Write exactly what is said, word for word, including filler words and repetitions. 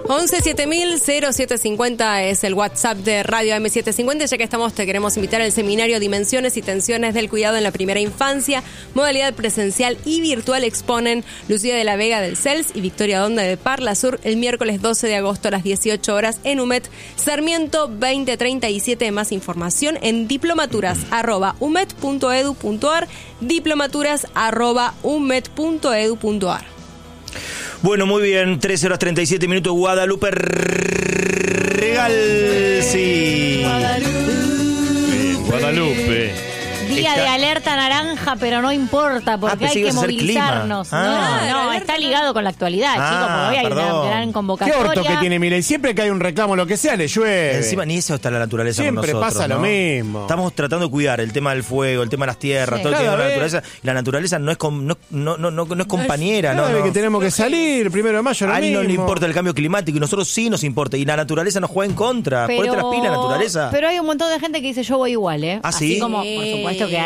once siete mil cero siete cincuenta es el WhatsApp de Radio eme setecientos cincuenta. Ya que estamos, te queremos invitar al seminario Dimensiones y Tensiones del Cuidado en la Primera Infancia. Modalidad presencial y virtual exponen Lucía de la Vega del C E L S y Victoria Donda de Parla Sur el miércoles doce de agosto a las dieciocho horas en UMED Sarmiento veinte treinta y siete. Más información en diplomaturas arroba umed punto edu punto ar, diplomaturas arroba umed punto edu punto ar. Bueno, muy bien, trece horas treinta y siete minutos, Guadalupe Regal, sí. Guadalupe. Guadalupe. Día Está... de alerta naranja, pero no importa, porque ah, hay que movilizarnos. Ah. No, no, está ligado con la actualidad, Ah, chicos, porque hoy hay perdón. una gran ¿Qué convocatoria. orto que tiene Milei? Siempre que hay un reclamo, lo que sea, le llueve. Encima ni eso está la naturaleza Siempre con nosotros, pasa ¿no? lo mismo. Estamos tratando de cuidar el tema del fuego, el tema de las tierras, Sí. todo el tema de la Cada naturaleza. Y la naturaleza no es com- no, no, no, no, no es compañera, Cada ¿no? vez no. que tenemos que salir, primero de mayo, lo A él mismo. no le importa el cambio climático y nosotros sí nos importa. Y la naturaleza nos juega en contra. Ponete las pilas, naturaleza. Pero hay un montón de gente que dice yo voy igual, ¿eh? ¿Ah, Así sí? como, por supuesto que hay